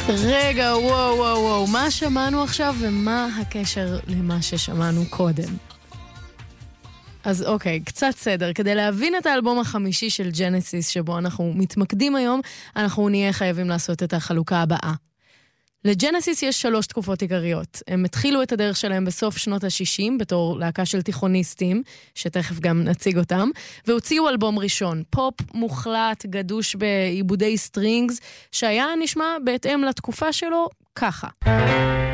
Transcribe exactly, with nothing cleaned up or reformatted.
רגע, וואו, וואו, וואו, מה שמענו עכשיו ומה הקשר למה ששמענו קודם? אז אוקיי, קצת סדר. כדי להבין את האלבום החמישי של ג'נסיס שבו אנחנו מתמקדים היום, אנחנו נהיה חייבים לעשות את החלוקה הבאה. לג'נסיס יש שלוש תקופות עיקריות. הם התחילו את הדרך שלהם בסוף שנות ה-שישים, בתור להקה של תיכוניסטים, שתכף גם נציג אותם, והוציאו אלבום ראשון, פופ מוחלט, גדוש בעיבודי סטרינגס, שהיה נשמע בהתאם לתקופה שלו ככה.